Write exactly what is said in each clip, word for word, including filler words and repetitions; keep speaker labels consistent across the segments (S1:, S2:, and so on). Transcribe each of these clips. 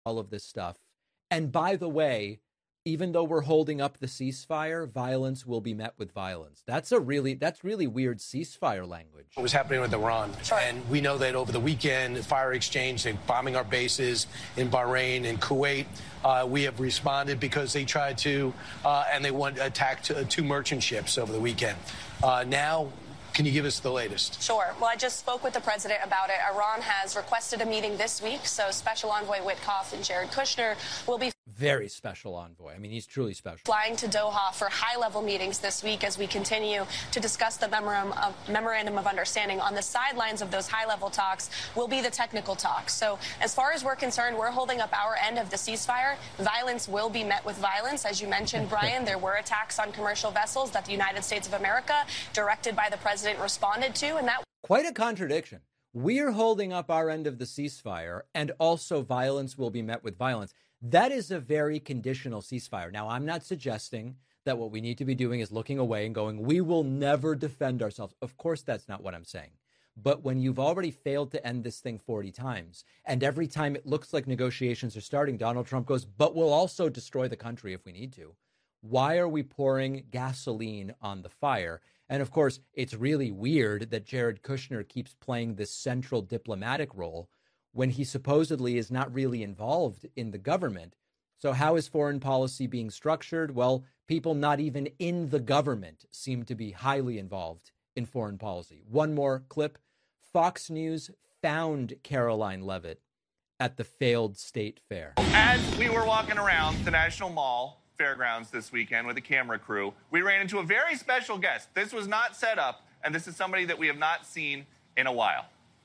S1: all of this stuff. And by the way, even though we're holding up the ceasefire, violence will be met with violence. That's a really, that's really weird ceasefire language.
S2: What was happening with Iran.
S3: Sure.
S2: And we know that over the weekend, fire exchange, they're bombing our bases in Bahrain and Kuwait. Uh, we have responded because they tried to, uh, and they want to attack two, two merchant ships over the weekend. Uh, now, can you give us the latest?
S3: Sure. Well, I just spoke with the president about it. Iran has requested a meeting this week, so Special Envoy Witkoff and Jared Kushner will be
S1: very special envoy. I mean, he's truly special.
S3: Flying to Doha for high-level meetings this week as we continue to discuss the memorandum of, memorandum of understanding. On the sidelines of those high-level talks will be the technical talks. So as far as we're concerned, we're holding up our end of the ceasefire. Violence will be met with violence. As you mentioned, Brian, there were attacks on commercial vessels that the United States of America, directed by the president, responded to, and that...
S1: Quite a contradiction. We're holding up our end of the ceasefire, and also violence will be met with violence. That is a very conditional ceasefire. Now, I'm not suggesting that what we need to be doing is looking away and going, we will never defend ourselves. Of course, that's not what I'm saying. But when you've already failed to end this thing forty times, and every time it looks like negotiations are starting, Donald Trump goes, but we'll also destroy the country if we need to. Why are we pouring gasoline on the fire? And of course, it's really weird that Jared Kushner keeps playing this central diplomatic role when he supposedly is not really involved in the government. So how is foreign policy being structured? Well, people not even in the government seem to be highly involved in foreign policy. One more clip. Fox News found Caroline Leavitt at the failed state fair.
S4: As we were walking around the National Mall Fairgrounds this weekend with a camera crew, we ran into a very special guest. This was not set up, and this is somebody that we have not seen in a while.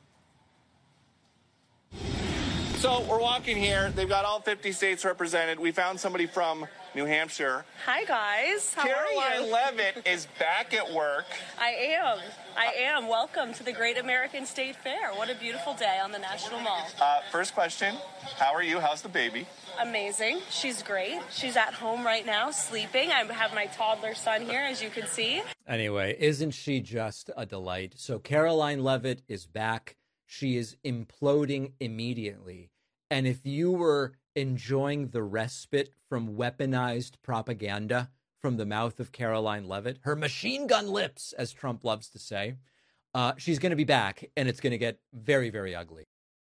S4: So we're walking here. They've got all fifty states represented. We found somebody from New Hampshire.
S5: Hi, guys. How
S4: Caroline
S5: are you?
S4: Leavitt is back at work.
S5: I am. I am. Welcome to the Great American State Fair. What a beautiful day on the National Mall.
S4: Uh, first question, how are you? How's the baby?
S5: Amazing. She's great. She's at home right now, sleeping. I have my toddler son here, as you can see.
S1: Anyway, isn't she just a delight? So Caroline Leavitt is back. She is imploding immediately. And if you were enjoying the respite from weaponized propaganda from the mouth of Caroline Leavitt, her machine gun lips, as Trump loves to say, uh, she's going to be back, and it's going to get very, very ugly.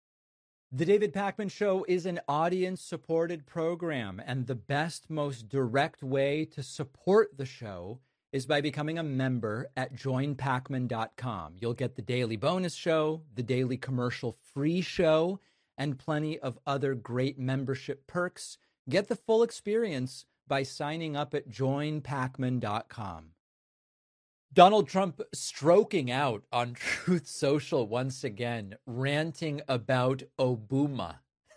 S1: The David Pakman Show is an audience-supported program, and the best, most direct way to support the show is by becoming a member at join pakman dot com. You'll get the daily bonus show, the daily commercial-free show, and plenty of other great membership perks. Get the full experience by signing up at join pakman dot com. Donald Trump stroking out on Truth Social once again, ranting about Obama.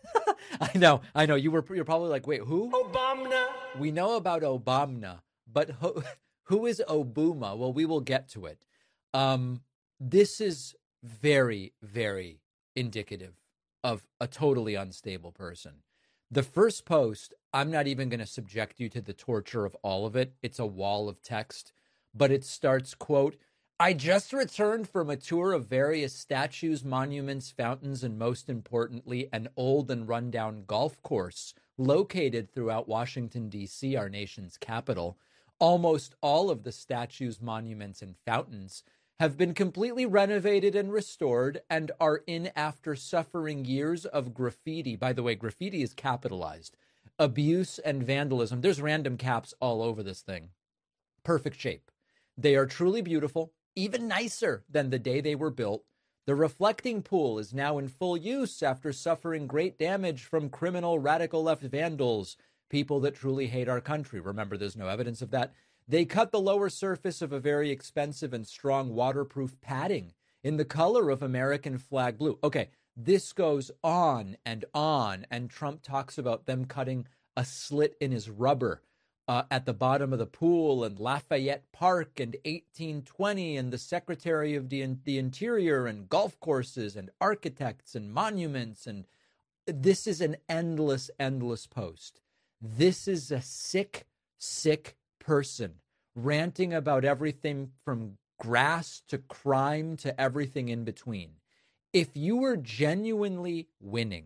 S1: I know, I know. You were you're probably like, wait, who?
S2: Obama.
S1: We know about Obama, but who, who is Obama? Well, we will get to it. Um, this is very, very indicative of a totally unstable person. The first post, I'm not even going to subject you to the torture of all of it. It's a wall of text, but it starts, quote, I just returned from a tour of various statues, monuments, fountains, and most importantly, an old and rundown golf course located throughout Washington, D C, our nation's capital. Almost all of the statues, monuments, and fountains have been completely renovated and restored and are in after suffering years of graffiti. By the way, graffiti is capitalized. Abuse and vandalism. There's random caps all over this thing. Perfect shape. They are truly beautiful, even nicer than the day they were built. The reflecting pool is now in full use after suffering great damage from criminal radical left vandals, people that truly hate our country. Remember, there's no evidence of that. They cut the lower surface of a very expensive and strong waterproof padding in the color of American flag blue. Okay, this goes on and on, and Trump talks about them cutting a slit in his rubber uh, at the bottom of the pool, and Lafayette Park, and eighteen twenty, and the Secretary of the, the Interior, and golf courses, and architects, and monuments, and this is an endless, endless post. This is a sick, sick person ranting about everything from grass to crime to everything in between. If you were genuinely winning,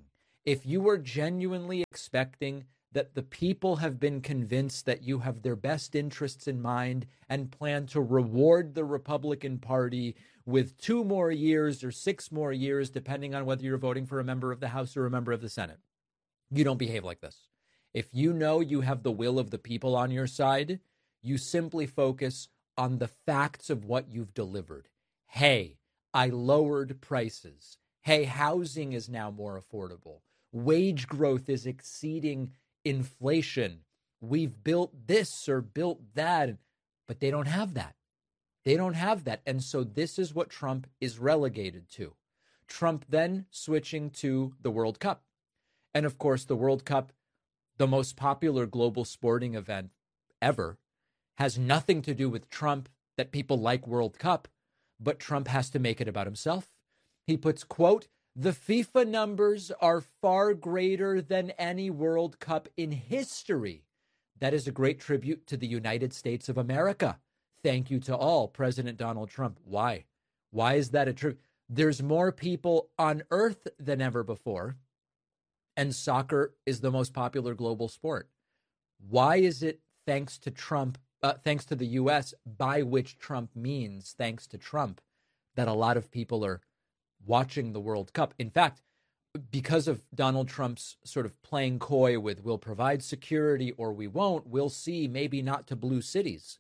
S1: if you are genuinely expecting that the people have been convinced that you have their best interests in mind and plan to reward the Republican Party with two more years or six more years, depending on whether you're voting for a member of the House or a member of the Senate, you don't behave like this. If you know you have the will of the people on your side, you simply focus on the facts of what you've delivered. Hey, I lowered prices. Hey, housing is now more affordable. Wage growth is exceeding inflation. We've built this or built that, but they don't have that. They don't have that. And so this is what Trump is relegated to. Trump then switching to the World Cup. And of course, the World Cup, the most popular global sporting event ever, has nothing to do with Trump, that people like World Cup, but Trump has to make it about himself. He puts, quote, "The FIFA numbers are far greater than any World Cup in history. That is a great tribute to the United States of America. Thank you to all, President Donald Trump." Why? Why is that a tribute? There's more people on earth than ever before, and soccer is the most popular global sport. Why is it thanks to Trump, uh, thanks to the U S, by which Trump means thanks to Trump, that a lot of people are watching the World Cup? In fact, because of Donald Trump's sort of playing coy with we'll provide security or we won't, we'll see, maybe not to blue cities.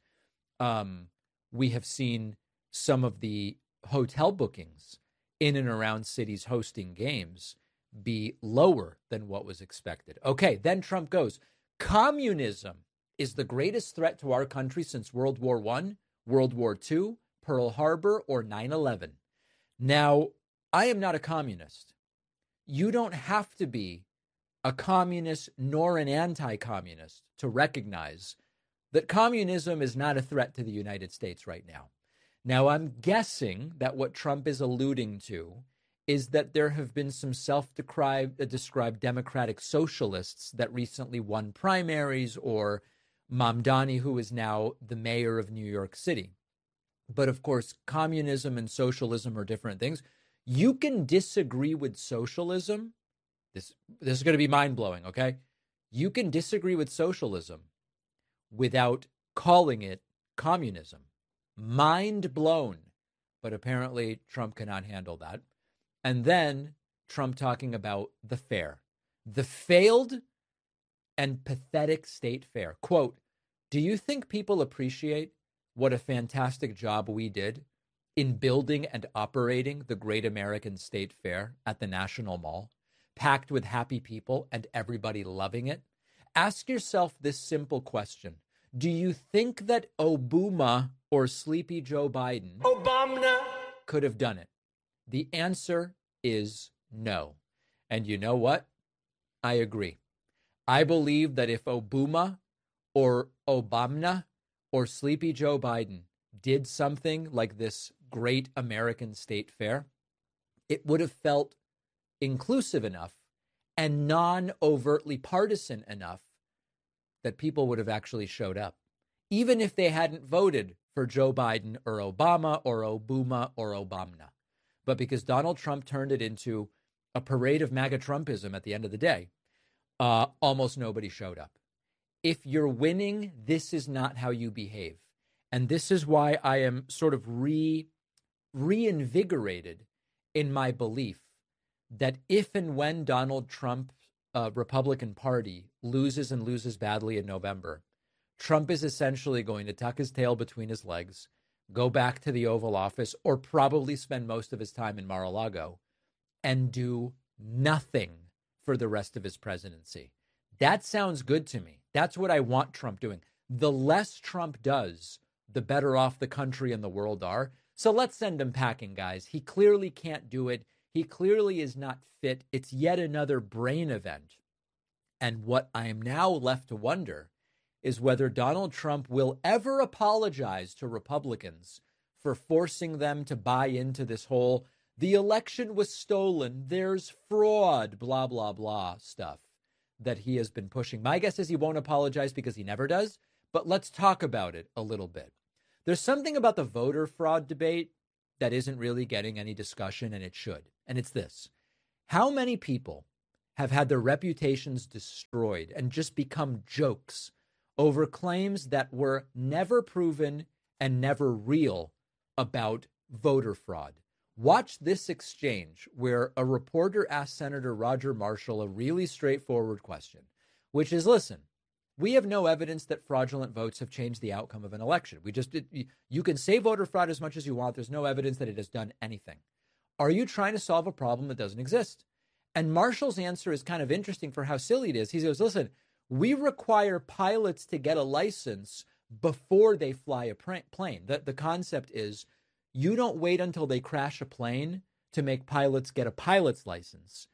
S1: Um, we have seen some of the hotel bookings in and around cities hosting games be lower than what was expected. Okay, then Trump goes, "Communism is the greatest threat to our country since World War One, World War Two, Pearl Harbor, or nine eleven. Now, I am not a communist. You don't have to be a communist nor an anti-communist to recognize that communism is not a threat to the United States right now. Now, I'm guessing that what Trump is alluding to is that there have been some self-described described democratic socialists that recently won primaries, or Mamdani, who is now the mayor of New York City. But of course, communism and socialism are different things. You can disagree with socialism. This, this is going to be mind-blowing, okay? You can disagree with socialism without calling it communism. Mind blown. But apparently Trump cannot handle that. And then Trump talking about the fair, the failed and pathetic state fair. Quote, "Do you think people appreciate what a fantastic job we did in building and operating the Great American State Fair at the National Mall, packed with happy people and everybody loving it? Ask yourself this simple question. Do you think that Obama or Sleepy Joe Biden Obama could have done it?" The answer is no. And you know what? I agree. I believe that if Obama or Obama or Sleepy Joe Biden did something like this Great American State Fair, it would have felt inclusive enough and non-overtly partisan enough that people would have actually showed up, even if they hadn't voted for Joe Biden or Obama or Obama or Obama. But because Donald Trump turned it into a parade of MAGA Trumpism at the end of the day, uh, almost nobody showed up. If you're winning, this is not how you behave. And this is why I am sort of re reinvigorated in my belief that if and when Donald Trump's uh, Republican Party loses and loses badly in November, Trump is essentially going to tuck his tail between his legs, go back to the Oval Office, or probably spend most of his time in Mar-a-Lago and do nothing for the rest of his presidency. That sounds good to me. That's what I want Trump doing. The less Trump does, the better off the country and the world are. So let's send him packing, guys. He clearly can't do it. He clearly is not fit. It's yet another brain event. And what I am now left to wonder is whether Donald Trump will ever apologize to Republicans for forcing them to buy into this whole, the election was stolen, there's fraud, blah, blah, blah stuff that he has been pushing. My guess is he won't apologize because he never does, but let's talk about it a little bit. There's something about the voter fraud debate that isn't really getting any discussion, and it should. And it's this. How many people have had their reputations destroyed and just become jokes over claims that were never proven and never real about voter fraud. Watch this exchange where a reporter asked Senator Roger Marshall a really straightforward question, which is, listen, we have no evidence that fraudulent votes have changed the outcome of an election. We just, it, you can say voter fraud as much as you want. There's no evidence that it has done anything. Are you trying to solve a problem that doesn't exist? And Marshall's answer is kind of interesting for how silly it is. He goes, listen, we require pilots to get a license before they fly a plane. The, the concept is you don't wait until they crash a plane to make pilots get a pilot's license.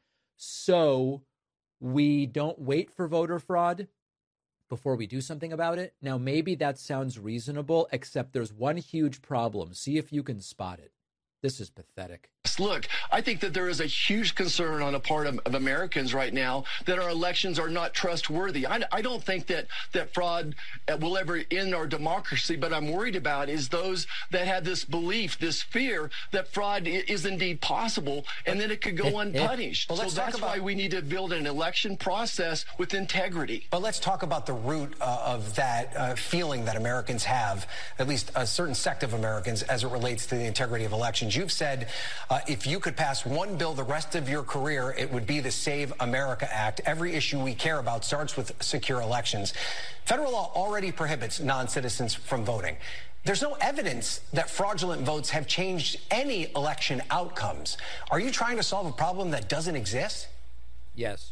S1: So we don't wait for voter fraud before we do something about it. Now, maybe that sounds reasonable, except there's one huge problem. See if you can spot it. This is pathetic.
S6: Look, I think that there is a huge concern on the part of, of Americans right now that our elections are not trustworthy. I, I don't think that, that fraud will ever end our democracy, but I'm worried about is those that have this belief, this fear that fraud is indeed possible, and then it could go unpunished.
S7: Well,
S6: so that's
S7: about,
S6: why we need to build an election process with integrity.
S7: But let's talk about the root uh, of that uh, feeling that Americans have, at least a certain sect of Americans, as it relates to the integrity of elections. You've said uh, if you could pass one bill the rest of your career, it would be the Save America Act. Every issue we care about starts with secure elections. Federal law already prohibits non-citizens from voting. There's no evidence that fraudulent votes have changed any election outcomes. Are you trying to solve a problem that doesn't exist?
S1: Yes.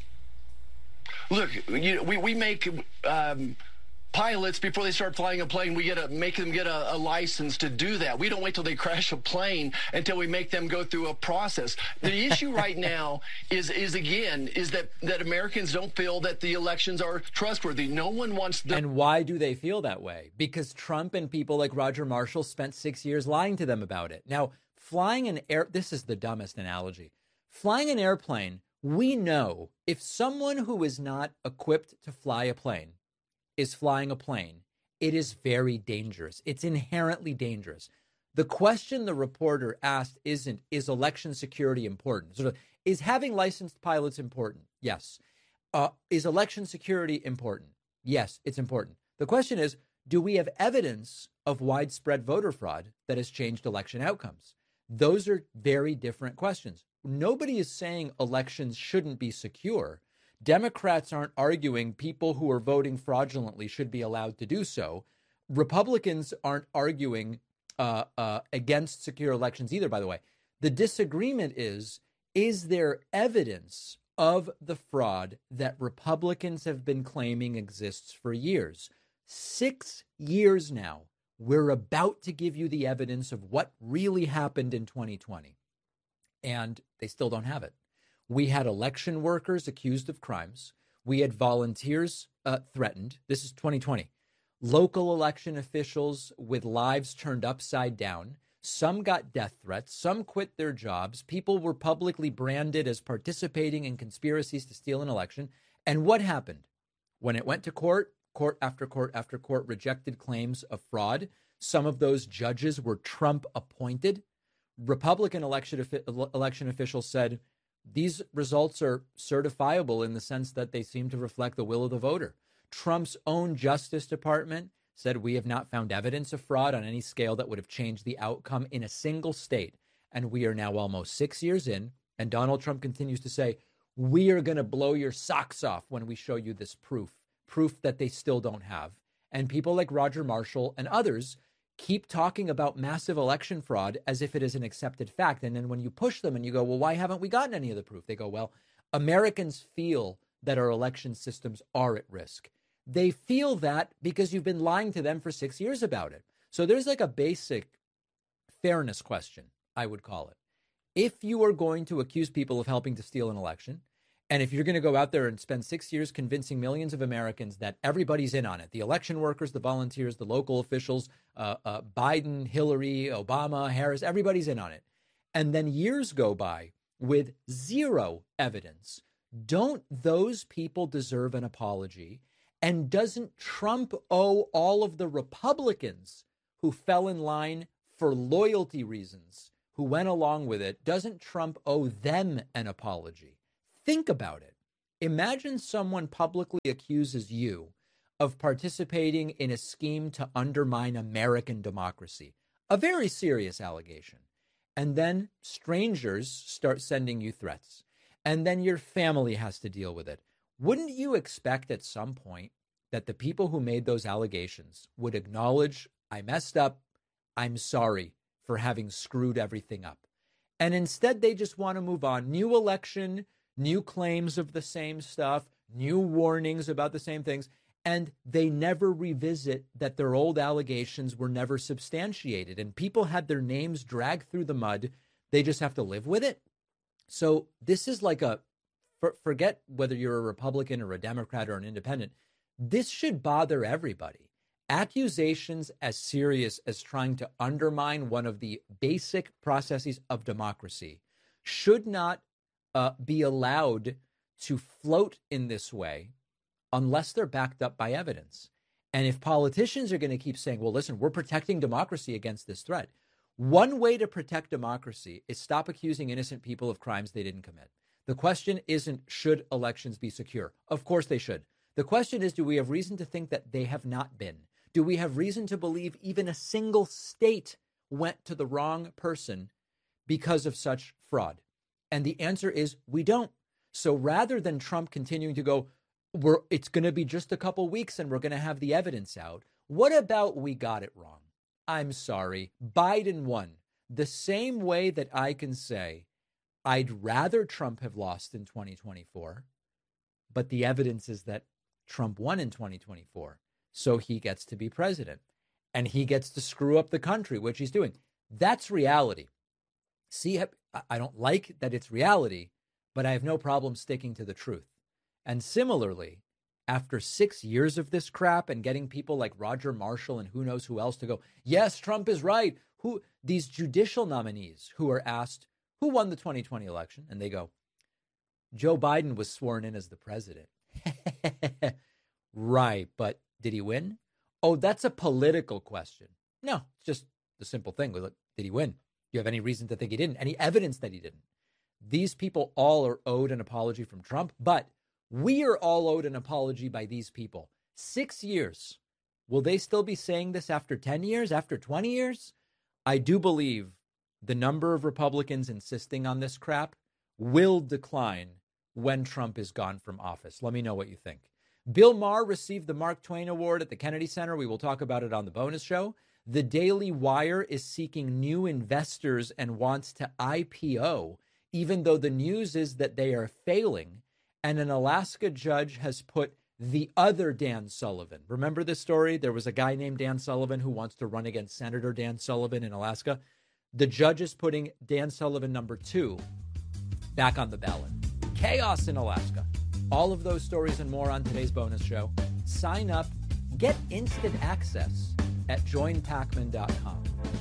S6: Look, you, we, we make um, pilots, before they start flying a plane, we get to make them get a, a license to do that. We don't wait till they crash a plane until we make them go through a process. The issue right now is, is again, is that, that Americans don't feel that the elections are trustworthy. No one wants the...
S1: And why do they feel that way? Because Trump and people like Roger Marshall spent six years lying to them about it. Now, flying an air... This is the dumbest analogy. Flying an airplane, we know if someone who is not equipped to fly a plane is flying a plane, it is very dangerous. It's inherently dangerous. The question the reporter asked isn't, is election security important? Sort of, is having licensed pilots important? Yes. Uh, is election security important? Yes, it's important. The question is, do we have evidence of widespread voter fraud that has changed election outcomes? Those are very different questions. Nobody is saying elections shouldn't be secure. Democrats aren't arguing people who are voting fraudulently should be allowed to do so. Republicans aren't arguing uh, uh, against secure elections either, by the way. The disagreement is, is there evidence of the fraud that Republicans have been claiming exists for years? Six years now, we're about to give you the evidence of what really happened in twenty twenty. And they still don't have it. We had election workers accused of crimes. We had volunteers uh, threatened. This is twenty twenty. Local election officials with lives turned upside down. Some got death threats. Some quit their jobs. People were publicly branded as participating in conspiracies to steal an election. And what happened? When it went to court, court after court after court rejected claims of fraud. Some of those judges were Trump appointed. Republican election, election officials said, these results are certifiable in the sense that they seem to reflect the will of the voter. Trump's own Justice Department said we have not found evidence of fraud on any scale that would have changed the outcome in a single state. And we are now almost six years in, and Donald Trump continues to say, we are going to blow your socks off when we show you this proof, proof that they still don't have. And people like Roger Marshall and others keep talking about massive election fraud as if it is an accepted fact. And then when you push them and you go, well, why haven't we gotten any of the proof? They go, well, Americans feel that our election systems are at risk. They feel that because you've been lying to them for six years about it. So there's like a basic fairness question, I would call it. If you are going to accuse people of helping to steal an election, and if you're going to go out there and spend six years convincing millions of Americans that everybody's in on it, the election workers, the volunteers, the local officials, uh, uh, Biden, Hillary, Obama, Harris, everybody's in on it. And then years go by with zero evidence. Don't those people deserve an apology? And doesn't Trump owe all of the Republicans who fell in line for loyalty reasons, who went along with it, doesn't Trump owe them an apology? Think about it. Imagine someone publicly accuses you of participating in a scheme to undermine American democracy, a very serious allegation. And then strangers start sending you threats. And then your family has to deal with it. Wouldn't you expect at some point that the people who made those allegations would acknowledge, I messed up, I'm sorry for having screwed everything up? And instead, they just want to move on. New election, new claims of the same stuff, new warnings about the same things. And they never revisit that their old allegations were never substantiated. And people had their names dragged through the mud. They just have to live with it. So this is like a, for, forget whether you're a Republican or a Democrat or an independent. This should bother everybody. Accusations as serious as trying to undermine one of the basic processes of democracy should not uh, be allowed to float in this way unless they're backed up by evidence. And if politicians are going to keep saying, well, listen, we're protecting democracy against this threat. One way to protect democracy is stop accusing innocent people of crimes they didn't commit. The question isn't, should elections be secure? Of course they should. The question is, do we have reason to think that they have not been? Do we have reason to believe even a single state went to the wrong person because of such fraud? And the answer is we don't. So rather than Trump continuing to go, we're, it's going to be just a couple weeks and we're going to have the evidence out, what about we got it wrong? I'm sorry. Biden won. The same way that I can say, I'd rather Trump have lost in twenty twenty-four, but the evidence is that Trump won in twenty twenty-four. So he gets to be president and he gets to screw up the country, which he's doing. That's reality. See, I don't like that it's reality, but I have no problem sticking to the truth. And similarly, after six years of this crap and getting people like Roger Marshall and who knows who else to go, yes, Trump is right. Who these judicial nominees who are asked, who won the twenty twenty election? And they go, Joe Biden was sworn in as the president. Right, but did he win? Oh, that's a political question. No, it's just the simple thing. Did he win? Do you have any reason to think he didn't? Any evidence that he didn't? These people all are owed an apology from Trump, but we are all owed an apology by these people. Six years. Will they still be saying this after ten years, after twenty years? I do believe the number of Republicans insisting on this crap will decline when Trump is gone from office. Let me know what you think. Bill Maher received the Mark Twain Award at the Kennedy Center. We will talk about it on the bonus show. The Daily Wire is seeking new investors and wants to I P O, even though the news is that they are failing. And an Alaska judge has put the other Dan Sullivan. Remember this story? There was a guy named Dan Sullivan who wants to run against Senator Dan Sullivan in Alaska. The judge is putting Dan Sullivan number two back on the ballot. Chaos in Alaska. All of those stories and more on today's bonus show. Sign up, get instant access at join pacman dot com.